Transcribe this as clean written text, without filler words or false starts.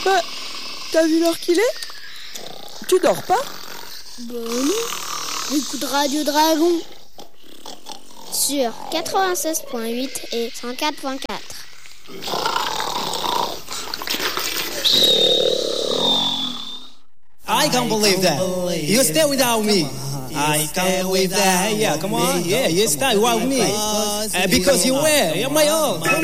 Bah, t'as vu l'heure qu'il est? Tu dors pas? Bah non. Écoute Radio Dragon sur 96.8 et 104.4. I can't believe that. You stay without me. I can't believe that. Yeah, come on. Yeah, you stay without me. Because you're my all.